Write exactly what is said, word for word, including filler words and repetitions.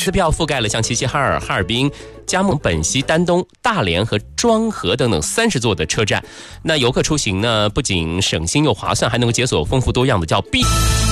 次票覆盖了像齐齐哈尔、哈尔滨、嘉木、本溪、丹东、大连和庄河等等三十座的车站。那游客出行呢，不仅省心又划算，还能够解锁丰富多样的叫 B。